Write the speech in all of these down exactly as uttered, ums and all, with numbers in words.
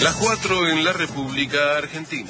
Las cuatro en la República Argentina.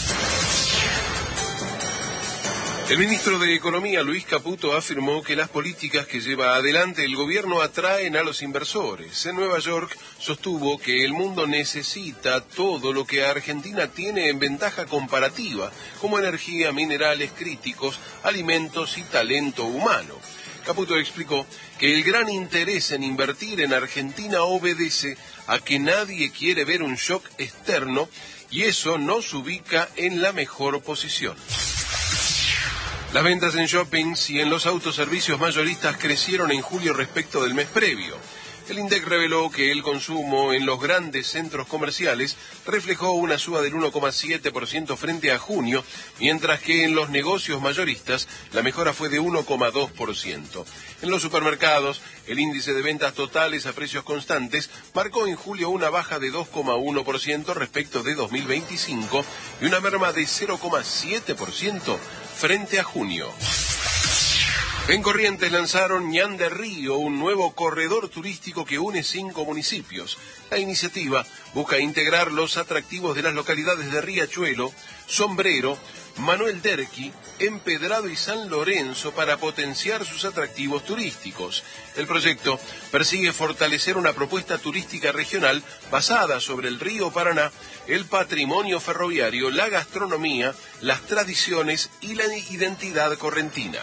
El ministro de Economía, Luis Caputo, afirmó que las políticas que lleva adelante el gobierno atraen a los inversores. En Nueva York sostuvo que el mundo necesita todo lo que Argentina tiene en ventaja comparativa, como energía, minerales críticos, alimentos y talento humano. Caputo explicó que el gran interés en invertir en Argentina obedece a que nadie quiere ver un shock externo y eso nos ubica en la mejor posición. Las ventas en shoppings y en los autoservicios mayoristas crecieron en julio respecto del mes previo. El INDEC reveló que el consumo en los grandes centros comerciales reflejó una suba del uno coma siete por ciento frente a junio, mientras que en los negocios mayoristas la mejora fue de uno coma dos por ciento. En los supermercados, el índice de ventas totales a precios constantes marcó en julio una baja de dos coma uno por ciento respecto de dos mil veinticinco y una merma de cero coma siete por ciento frente a junio. En Corrientes lanzaron Ñan de Río, un nuevo corredor turístico que une cinco municipios. La iniciativa busca integrar los atractivos de las localidades de Riachuelo, Sombrero, Manuel Derqui, Empedrado y San Lorenzo para potenciar sus atractivos turísticos. El proyecto persigue fortalecer una propuesta turística regional basada sobre el río Paraná, el patrimonio ferroviario, la gastronomía, las tradiciones y la identidad correntina.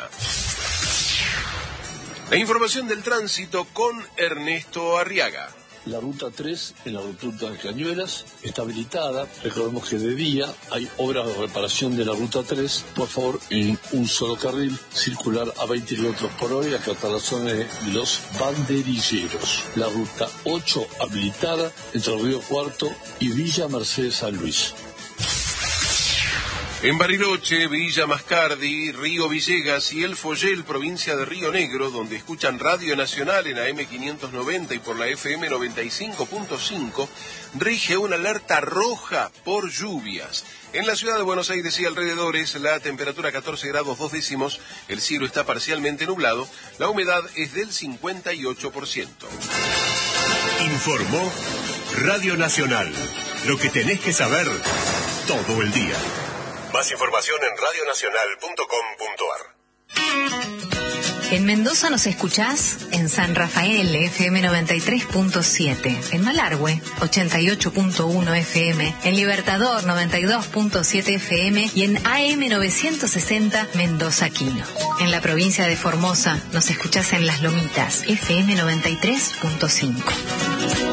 La información del tránsito con Ernesto Arriaga. La ruta tres, en la ruta de Cañuelas, está habilitada. Recordemos que de día hay obras de reparación de la ruta tres. Por favor, en un solo carril, circular a veinte kilómetros por hora y acatar la zona de los banderilleros. La ruta ocho habilitada entre el Río Cuarto y Villa Mercedes San Luis. En Bariloche, Villa Mascardi, Río Villegas y El Follel, provincia de Río Negro, donde escuchan Radio Nacional en A M quinientos noventa y por la F M noventa y cinco punto cinco, rige una alerta roja por lluvias. En la ciudad de Buenos Aires y alrededores, la temperatura catorce grados dos décimos, el cielo está parcialmente nublado, la humedad es del cincuenta y ocho por ciento. Informó Radio Nacional, lo que tenés que saber todo el día. Más información en radio nacional punto com punto a r. En Mendoza nos escuchás en San Rafael, F M noventa y tres punto siete, en Malargüe, ochenta y ocho punto uno F M, en Libertador, noventa y dos punto siete F M y en A M novecientos sesenta Mendoza Quino. En la provincia de Formosa nos escuchás en Las Lomitas, F M noventa y tres punto cinco.